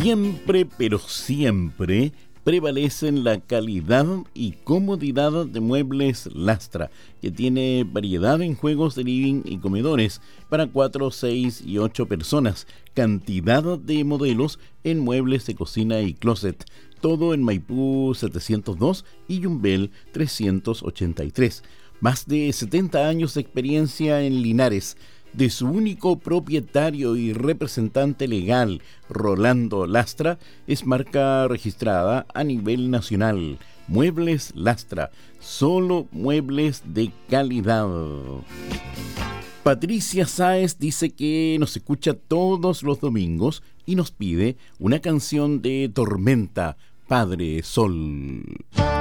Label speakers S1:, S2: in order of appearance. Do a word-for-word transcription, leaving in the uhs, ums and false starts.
S1: Siempre, pero siempre prevalecen la calidad y comodidad de Muebles Lastra, que tiene variedad en juegos de living y comedores para cuatro, seis y ocho personas, cantidad de modelos en muebles de cocina y closet, todo en Maipú setecientos dos y Yumbel trescientos ochenta y tres. Más de setenta años de experiencia en Linares, de su único propietario y representante legal, Rolando Lastra, es marca registrada a nivel nacional. Muebles Lastra, solo muebles de calidad. Patricia Sáez dice que nos escucha todos los domingos y nos pide una canción de Tormenta, Padre Sol.